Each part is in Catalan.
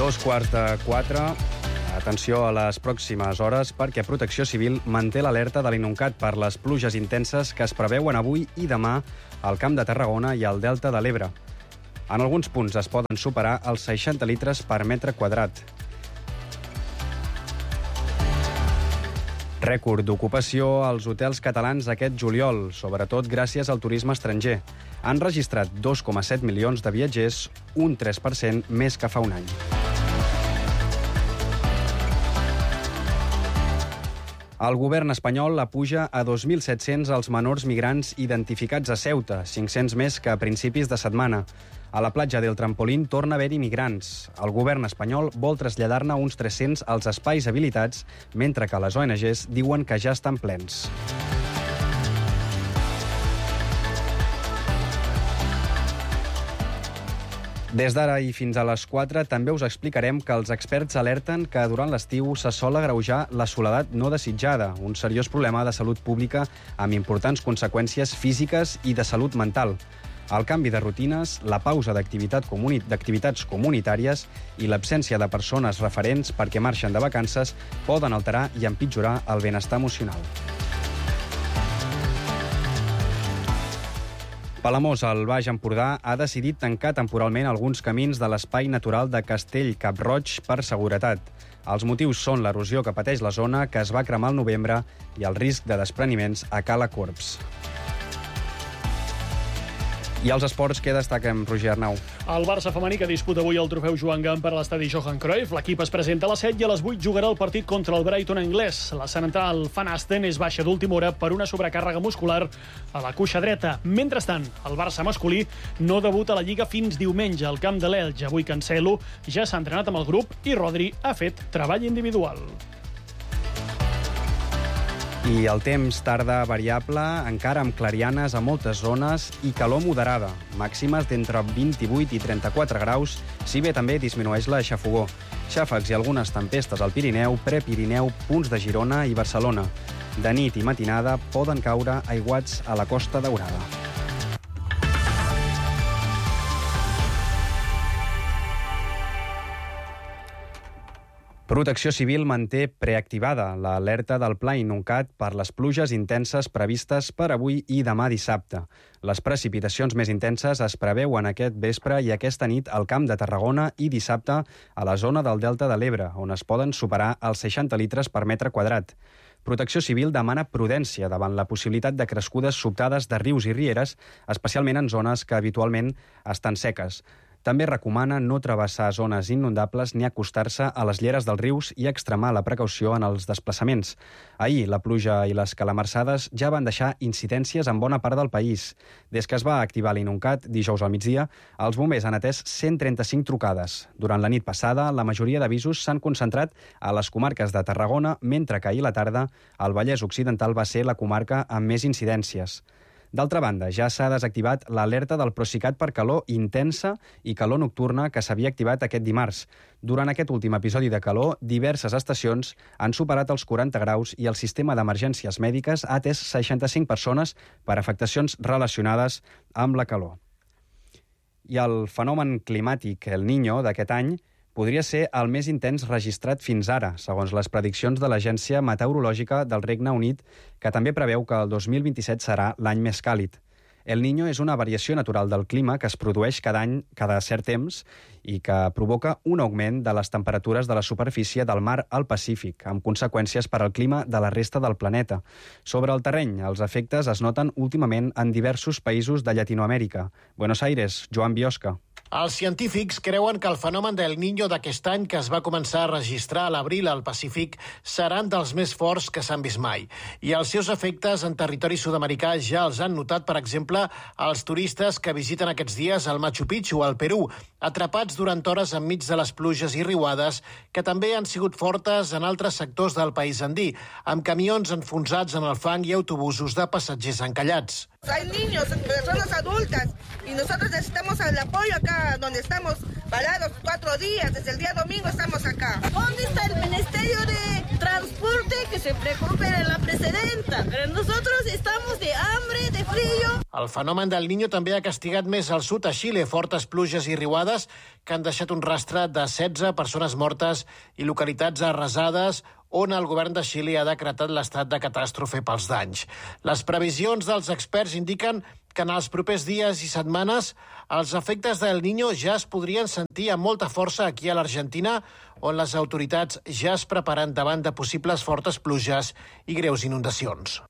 3:15. Atenció a les pròximes hores perquè Protecció Civil manté l'alerta de l'Inuncat per les pluges intenses que es preveuen avui i demà al Camp de Tarragona i al Delta de l'Ebre. En alguns punts es poden superar els 60 litres per metre quadrat. Rècord d'ocupació als hotels catalans aquest juliol, sobretot gràcies al turisme estranger. Han registrat 2,7 milions de viatgers, un 3% més que fa un any. El govern espanyol apuja a 2.700 els menors migrants identificats a Ceuta, 500 més que a principis de setmana. A la platja del Trampolín torna a haver-hi migrants. El govern espanyol vol traslladar-ne uns 300 als espais habilitats, mentre que les ONGs diuen que ja estan plens. Des d'ara i fins a les 4 també us explicarem que els experts alerten que durant l'estiu se sol agreujar la soledat no desitjada, un seriós problema de salut pública amb importants conseqüències físiques i de salut mental. El canvi de rutines, la pausa d'activitats comunitàries i l'absència de persones referents perquè marxen de vacances poden alterar i empitjorar el benestar emocional. Palamós, al Baix Empordà, ha decidit tancar temporalment alguns camins de l'espai natural de Castell-Cap-roig per seguretat. Els motius són l'erosió que pateix la zona, que es va cremar al novembre, i el risc de despreniments a Cala Corbs. I als esports, què destaquem, Roger Arnau? El Barça femení, que disputa avui el trofeu Joan Gamp per l'estadi Johan Cruyff. L'equip es presenta a les 7 i a les 8 jugarà el partit contra el Brighton anglès. La central Van Asten és baixa d'última hora per una sobrecàrrega muscular a la cuixa dreta. Mentrestant, el Barça masculí no debuta a la Lliga fins diumenge al camp de l'Elx. Avui Cancelo ja s'ha entrenat amb el grup i Rodri ha fet treball individual. I el temps, tarda variable, encara amb clarianes a moltes zones i calor moderada, màximes d'entre 28 i 34 graus, si bé també disminueix la xafogor. Xàfecs i algunes tempestes al Pirineu, Prepirineu, punts de Girona i Barcelona. De nit i matinada poden caure aiguats a la Costa Daurada. Protecció Civil manté preactivada l'alerta del Pla Inuncat per les pluges intenses previstes per avui i demà dissabte. Les precipitacions més intenses es preveuen aquest vespre i aquesta nit al Camp de Tarragona i dissabte a la zona del Delta de l'Ebre, on es poden superar els 60 litres per metre quadrat. Protecció Civil demana prudència davant la possibilitat de crescudes sobtades de rius i rieres, especialment en zones que habitualment estan seques. També recomana no travessar zones inundables ni acostar-se a les lleres dels rius i extremar la precaució en els desplaçaments. Ahir, la pluja i les calamarsades ja van deixar incidències en bona part del país. Des que es va activar l'Inuncat, dijous al migdia, els bombers han atès 135 trucades. Durant la nit passada, la majoria d'avisos s'han concentrat a les comarques de Tarragona, mentre que ahir a la tarda el Vallès Occidental va ser la comarca amb més incidències. D'altra banda, ja s'ha desactivat l'alerta del Procicat per calor intensa i calor nocturna que s'havia activat aquest dimarts. Durant aquest últim episodi de calor, diverses estacions han superat els 40 graus i el sistema d'emergències mèdiques ha atès 65 persones per afectacions relacionades amb la calor. I el fenomen climàtic El Niño d'aquest any podria ser el més intens registrat fins ara, segons les prediccions de l'Agència Meteorològica del Regne Unit, que també preveu que el 2027 serà l'any més càlid. El Niño és una variació natural del clima que es produeix cada any, cada cert temps, i que provoca un augment de les temperatures de la superfície del mar al Pacífic, amb conseqüències per al clima de la resta del planeta. Sobre el terreny, els efectes es noten últimament en diversos països de Llatinoamèrica. Buenos Aires, Joan Biosca. Els científics creuen que el fenomen del Niño d'aquest any, que es va començar a registrar a l'abril al Pacífic, seran dels més forts que s'han vist mai. I els seus efectes en territori sud-americà ja els han notat, per exemple, els turistes que visiten aquests dies el Machu Picchu, al Perú, atrapats durant hores enmig de les pluges i riuades, que també han sigut fortes en altres sectors del país andí, amb camions enfonsats en el fang i autobusos de passatgers encallats. Hay niños, personas adultas, y nosotros necesitamos el apoyo acá, donde estamos parados 4 días, desde el día domingo estamos acá. ¿Dónde está el Ministerio de Transporte que se preocupe de la presidenta? Pero nosotros estamos de hambre, de frío. El fenomen del Niño també ha castigat més al sud, a Xile, fortes pluges i riuades que han deixat un rastre de 16 persones mortes i localitats arrasades on el govern de Xile ha decretat l'estat de catàstrofe pels danys. Les previsions dels experts indiquen que en els propers dies i setmanes els efectes del Niño ja es podrien sentir amb molta força aquí a l'Argentina, on les autoritats ja es preparen davant de possibles fortes pluges i greus inundacions.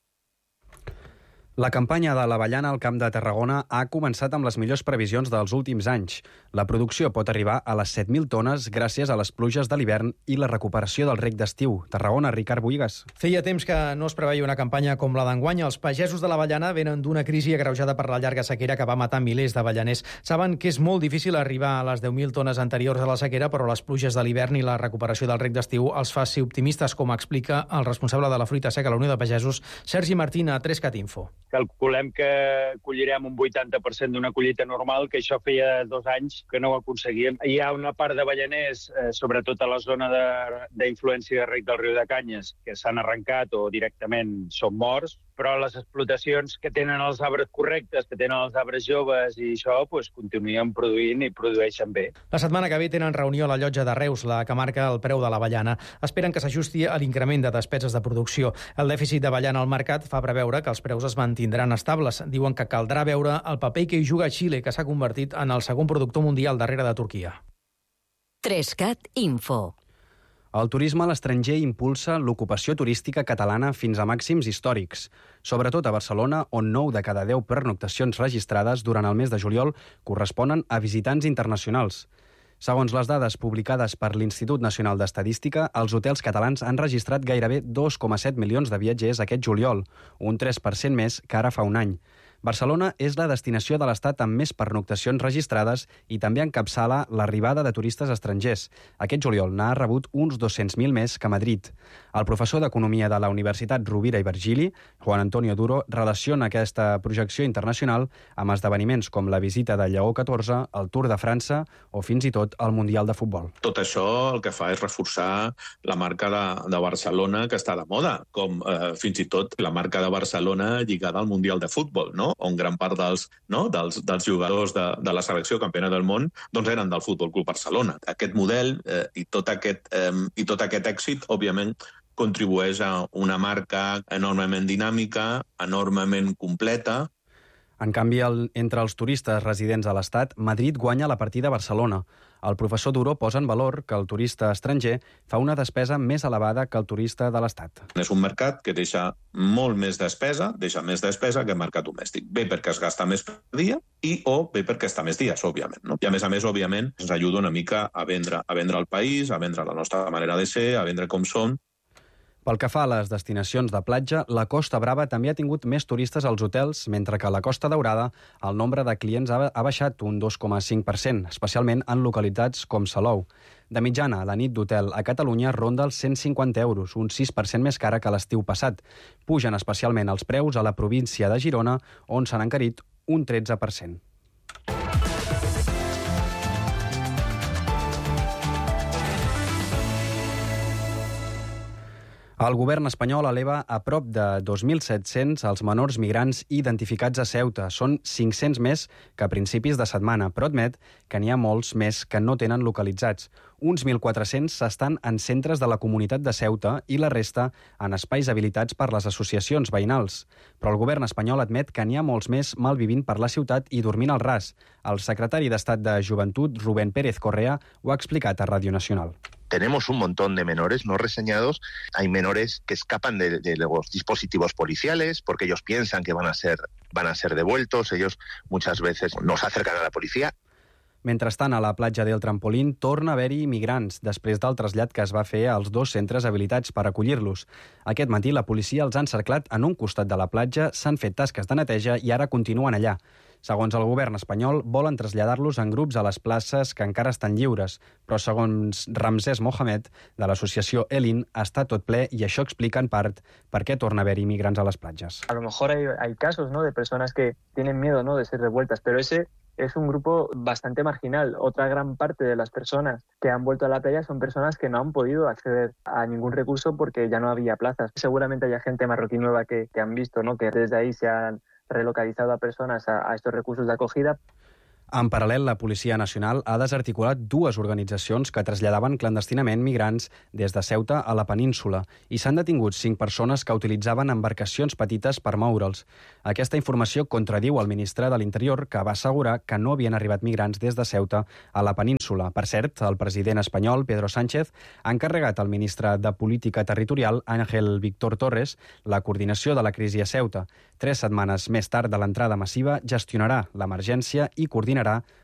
La campanya de l'avellana al Camp de Tarragona ha començat amb les millors previsions dels últims anys. La producció pot arribar a les 7.000 tones gràcies a les pluges de l'hivern i la recuperació del rec d'estiu. Tarragona, Ricard Boigas. Feia temps que no es preveia una campanya com la d'enguany. Els pagesos de l'avellana venen d'una crisi agreujada per la llarga sequera que va matar milers d'avellaners. Saben que és molt difícil arribar a les 10.000 tones anteriors a la sequera, però les pluges de l'hivern i la recuperació del rec d'estiu els fa ser optimistes, com explica el responsable de la fruita seca a la Unió de Pagesos, Sergi Martín, a 3CAT Info. Calculem que collirem un 80% d'una collita normal, que això feia 2 anys que no ho aconseguíem. Hi ha una part d'avellaners, sobretot a la zona d'influència de rec del riu de Canyes, que s'han arrencat o directament són morts, però les explotacions que tenen els arbres correctes, que tenen els arbres joves i això, continuen produint i produeixen bé. La setmana que ve tenen reunió a la llotja de Reus, la que marca el preu de l'avellana. Esperen que s'ajusti a l'increment de despeses de producció. El dèficit d'avellana al mercat fa preveure que els preus es mantindran estables. Diuen que caldrà veure el paper que hi juga Xile, que s'ha convertit en el segon productor mundial darrere de Turquia. 3CAT Info. El turisme a l'estranger impulsa l'ocupació turística catalana fins a màxims històrics, sobretot a Barcelona, on 9 de cada 10 pernoctacions registrades durant el mes de juliol corresponen a visitants internacionals. Segons les dades publicades per l'Institut Nacional d'Estadística, els hotels catalans han registrat gairebé 2,7 milions de viatgers aquest juliol, un 3% més que ara fa un any. Barcelona és la destinació de l'Estat amb més pernoctacions registrades i també encapçala l'arribada de turistes estrangers. Aquest juliol n'ha rebut uns 200.000 més que Madrid. El professor d'Economia de la Universitat Rovira i Virgili, Juan Antonio Duro, relaciona aquesta projecció internacional amb esdeveniments com la visita de Lleó XIV, el Tour de França o fins i tot el Mundial de Futbol. Tot això el que fa és reforçar la marca de Barcelona, que està de moda, com fins i tot la marca de Barcelona lligada al Mundial de Futbol, no? On gran part dels jugadors de la selecció campiona del món eren del Futbol Club Barcelona. Aquest model i tot aquest èxit, òbviament, contribueix a una marca enormement dinàmica, enormement completa. En canvi, entre els turistes residents a l'Estat, Madrid guanya la partida a Barcelona. El professor Duro posa en valor que el turista estranger fa una despesa més elevada que el turista de l'Estat. És un mercat que deixa molt més despesa, que el mercat domèstic. Bé perquè es gasta més per dia o bé perquè està més dies, òbviament. No? I a més, òbviament, ens ajuda una mica a vendre el país, a vendre la nostra manera de ser, a vendre com som. Pel que fa a les destinacions de platja, la Costa Brava també ha tingut més turistes als hotels, mentre que a la Costa Daurada el nombre de clients ha baixat un 2,5%, especialment en localitats com Salou. De mitjana, la nit d'hotel a Catalunya ronda els 150 euros, un 6% més cara que l'estiu passat. Pugen especialment els preus a la província de Girona, on s'han encarit un 13%. El govern espanyol eleva a prop de 2.700 els menors migrants identificats a Ceuta. Són 500 més que a principis de setmana, però admet que n'hi ha molts més que no tenen localitzats. Uns 1.400 estan en centres de la comunitat de Ceuta i la resta en espais habilitats per les associacions veïnals. Però el govern espanyol admet que n'hi ha molts més malvivint per la ciutat i dormint al ras. El secretari d'Estat de Joventut, Rubén Pérez Correa, ho ha explicat a Ràdio Nacional. Tenemos un montón de menores no reseñados. Hay menores que escapan de los dispositivos policiales porque ellos piensan que van a ser devueltos. Ellos muchas veces nos acercan a la policía. Mentrestant, a la platja del Trampolín torna a haver-hi migrants després del trasllat que es va fer als 2 centres habilitats per acollir-los. Aquest matí la policia els ha encerclat en un costat de la platja, s'han fet tasques de neteja i ara continuen allà. Segons el govern espanyol, volen traslladar-los en grups a les places que encara estan lliures, però segons Ramsès Mohamed, de l'associació Elin, està tot ple i això explica en part per què torna a haver-hi migrants a les platges. A lo mejor hay casos, ¿no?, de personas que tienen miedo, ¿no?, de ser devueltas, pero ese es un grupo bastante marginal. Otra gran parte de las personas que han vuelto a la playa son personas que no han podido acceder a ningún recurso porque ya no había plazas. Seguramente haya gente marroquí nueva que han visto, ¿no?, que desde ahí se han relocalizado a personas a estos recursos de acogida. En paral·lel, la Policia Nacional ha desarticulat 2 organitzacions que traslladaven clandestinament migrants des de Ceuta a la península i s'han detingut 5 persones que utilitzaven embarcacions petites per moure'ls. Aquesta informació contradiu el ministre de l'Interior, que va assegurar que no havien arribat migrants des de Ceuta a la península. Per cert, el president espanyol, Pedro Sánchez, ha encarregat al ministre de Política Territorial, Ángel Víctor Torres, la coordinació de la crisi a Ceuta. 3 setmanes més tard de l'entrada massiva, gestionarà l'emergència i coordinarà